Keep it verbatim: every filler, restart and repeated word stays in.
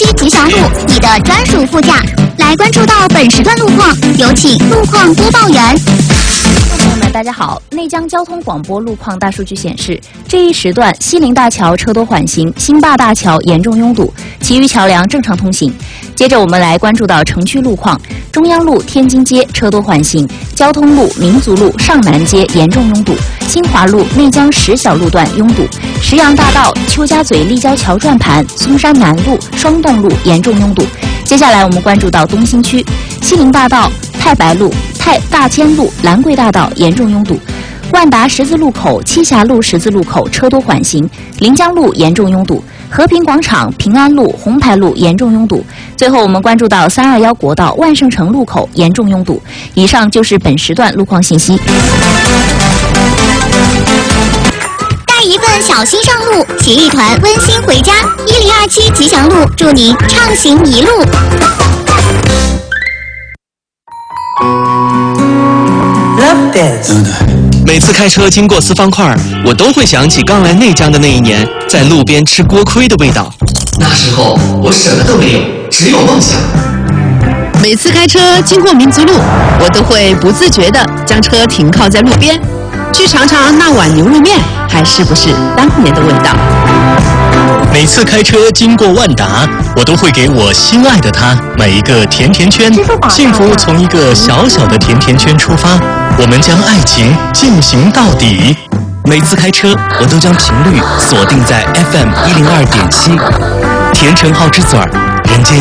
七吉祥路，你的专属副驾。来关注到本时段路况，有请路况播报员。 朋友们，大家好！内江交通广播路况大数据显示，这一时段西陵大桥车多缓行，新坝大桥严重拥堵，其余桥梁正常通行。接着我们来关注到城区路况，中央路天津街车多缓行，交通路民族路上南街严重拥堵，新华路内江石小路段拥堵，石阳大道邱家嘴立交桥转盘，松山南路双洞路严重拥堵。接下来我们关注到东新区，西陵大道太白路太大千路兰桂大道严重拥堵，万达十字路口栖霞路十字路口车多缓行，临江路严重拥堵，和平广场平安路红牌路严重拥堵。最后我们关注到三二幺国道万盛城路口严重拥堵。以上就是本时段路况信息。 带一份小心上路，携一团温馨回家。一零二七吉祥路，祝您畅行一路。 每次开车经过四方块，我都会想起刚来内江的那一年，在路边吃锅盔的味道。 那时候我什么都没有，只有梦想。 每次开车经过民族路，我都会不自觉地将车停靠在路边，去尝尝那碗牛肉面还是不是当年的味道。 每次开车经过万达，我都会给我心爱的他买一个甜甜圈。幸福从一个小小的甜甜圈出发，我们将爱情进行到底。每次开车，我都将频率锁定在 F M 一零二点七，甜橙号之嘴儿，人间